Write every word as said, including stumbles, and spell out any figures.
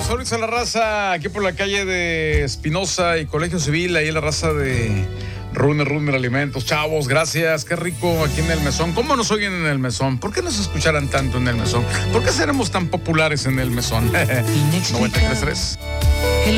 saludos a la raza aquí por la calle de Espinosa y Colegio Civil, ahí la raza de Runner, Runner Alimentos. Chavos, gracias, qué rico aquí en el Mesón. ¿Cómo nos oyen en el Mesón? ¿Por qué nos escucharán tanto en el Mesón? ¿Por qué seremos tan populares en el Mesón? noventa y tres punto tres